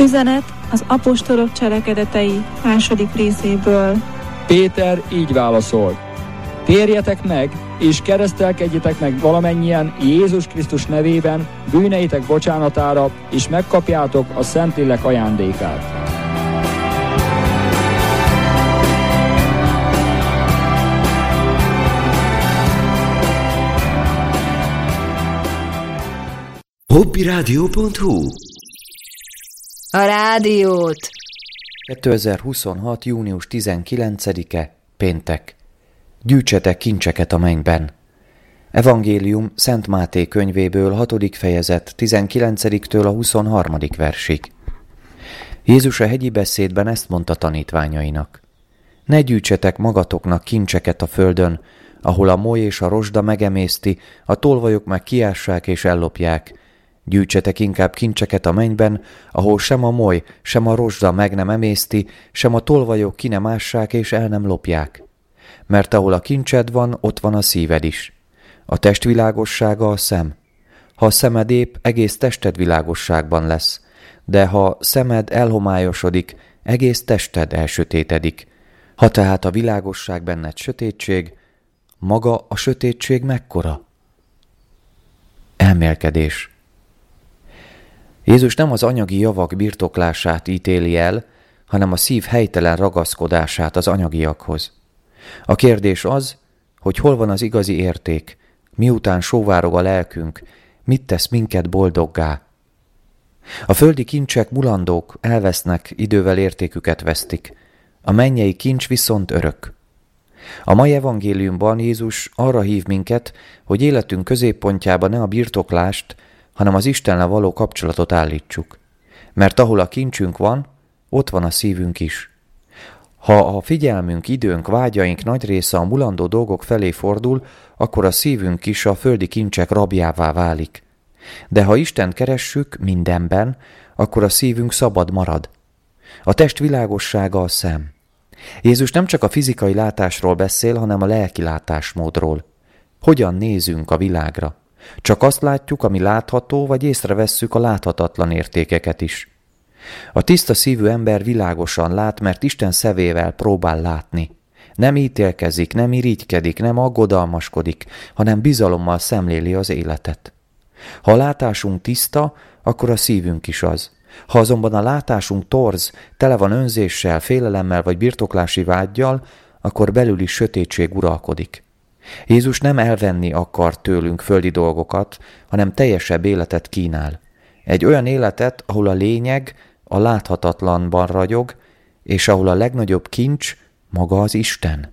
Üzenet az apostolok cselekedetei 2. részéből. Péter így válaszolt: térjetek meg, és keresztelkedjetek meg valamennyien Jézus Krisztus nevében bűneitek bocsánatára, és megkapjátok a Szentlélek ajándékát. Hobbiradio.hu A rádiót! 2026. június 19-e, péntek. Gyűjtsetek kincseket a mennyben. Evangélium Szent Máté könyvéből 6. fejezet 19-től a 23. versig. Jézus a hegyi beszédben ezt mondta tanítványainak: ne gyűjtsetek magatoknak kincseket a földön, ahol a moly és a rozsda megemészti, a tolvajok meg kiássák és ellopják. Gyűjtsetek inkább kincseket a mennyben, ahol sem a moly, sem a rozsda meg nem emészti, sem a tolvajok ki nem ássák és el nem lopják. Mert ahol a kincsed van, ott van a szíved is. A test világossága a szem. Ha a szemed épp, egész tested világosságban lesz, de ha szemed elhomályosodik, egész tested elsötétedik. Ha tehát a világosság benned sötétség, maga a sötétség mekkora? Elmélkedés. Jézus nem az anyagi javak birtoklását ítéli el, hanem a szív helytelen ragaszkodását az anyagiakhoz. A kérdés az, hogy hol van az igazi érték, miután sóvárog a lelkünk, mit tesz minket boldoggá. A földi kincsek mulandók, elvesznek, idővel értéküket vesztik, a mennyei kincs viszont örök. A mai evangéliumban Jézus arra hív minket, hogy életünk középpontjába ne a birtoklást, hanem az Istennel való kapcsolatot állítsuk. Mert ahol a kincsünk van, ott van a szívünk is. Ha a figyelmünk, időnk, vágyaink nagy része a mulandó dolgok felé fordul, akkor a szívünk is a földi kincsek rabjává válik. De ha Istent keressük mindenben, akkor a szívünk szabad marad. A test világossága a szem. Jézus nem csak a fizikai látásról beszél, hanem a lelki látásmódról. Hogyan nézünk a világra? Csak azt látjuk, ami látható, vagy észrevesszük a láthatatlan értékeket is. A tiszta szívű ember világosan lát, mert Isten szemével próbál látni. Nem ítélkezik, nem irigykedik, nem aggodalmaskodik, hanem bizalommal szemléli az életet. Ha a látásunk tiszta, akkor a szívünk is az. Ha azonban a látásunk torz, tele van önzéssel, félelemmel vagy birtoklási vággyal, akkor belül is sötétség uralkodik. Jézus nem elvenni akar tőlünk földi dolgokat, hanem teljesebb életet kínál. Egy olyan életet, ahol a lényeg a láthatatlanban ragyog, és ahol a legnagyobb kincs maga az Isten.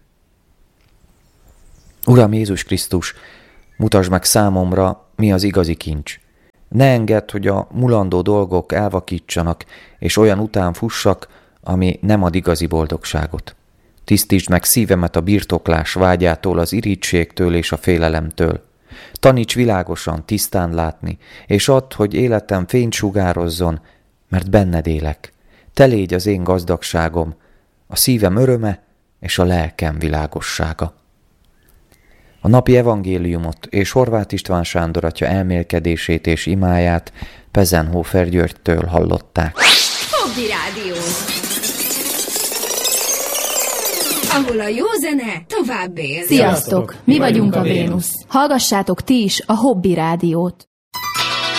Uram Jézus Krisztus, mutasd meg számomra, mi az igazi kincs. Ne engedd, hogy a mulandó dolgok elvakítsanak, és olyan után fussak, ami nem ad igazi boldogságot. Tisztítsd meg szívemet a birtoklás vágyától, az irítségtől és a félelemtől. Taníts világosan, tisztán látni, és add, hogy életem fényt sugározzon, mert benned élek. Te légy az én gazdagságom, a szívem öröme és a lelkem világossága. A napi evangéliumot és Horváth István Sándor atya elmélkedését és imáját Pezenhofer Györgytől hallották. Hobby Rádió, ahol a jó zene tovább él. Sziasztok! Mi vagyunk a Vénusz. Hallgassátok ti is a Hobby Rádiót.